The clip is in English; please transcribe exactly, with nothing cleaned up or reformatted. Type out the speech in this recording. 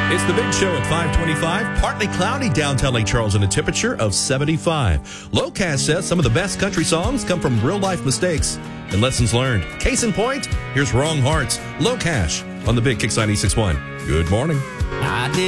It's the Big Show at five twenty-five. Partly cloudy downtown Lake Charles and a temperature of seventy-five. Locast says some of the best country songs come from real-life mistakes and lessons learned. Case in point, here's Wrong Hearts, Low Cash on the Big Kix ninety-six point one. Good morning. I did.